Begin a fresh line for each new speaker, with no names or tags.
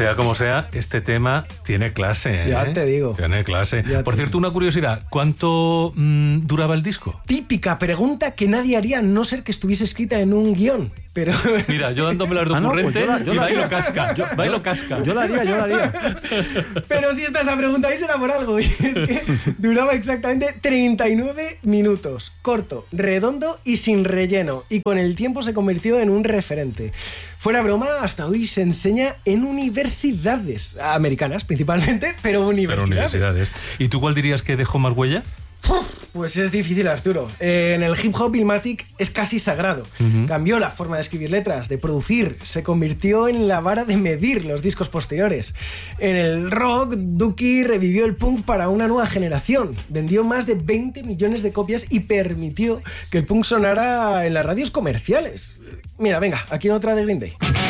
Sea como sea, este tema tiene clase.
Ya te digo.
Tiene clase. Por cierto, una curiosidad, ¿cuánto duraba el disco?
Típica pregunta que nadie haría a no ser que estuviese escrita en un guión. Pero
mira, yo dándome las de ocurrente y bailo casca.
Yo la haría.
Pero si está esa pregunta ahí será por algo. Y es que duraba exactamente 39 minutos. Corto, redondo y sin relleno. Y con el tiempo se convirtió en un referente. Fuera broma, hasta hoy se enseña en universidades americanas principalmente, pero universidades.
¿Y tú cuál dirías que dejó más huella?
Pues es difícil, Arturo. En el hip hop, Illmatic es casi sagrado. Cambió la forma de escribir letras, de producir. Se convirtió en la vara de medir los discos posteriores. En el rock, Dookie revivió el punk para una nueva generación. Vendió más de 20 millones de copias y permitió que el punk sonara en las radios comerciales. Mira, venga, aquí otra de Green Day.